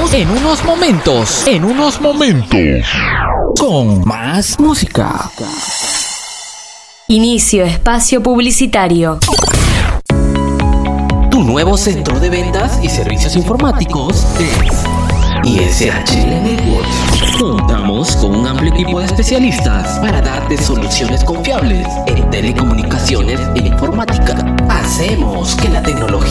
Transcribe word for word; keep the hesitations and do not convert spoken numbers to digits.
Regresamos en unos momentos, en unos momentos, con más música. Inicio espacio publicitario. Tu nuevo centro de ventas y servicios informáticos es I S H L Networks. Contamos con un amplio equipo de especialistas para darte soluciones confiables en telecomunicaciones e informática. Hacemos que la tecnología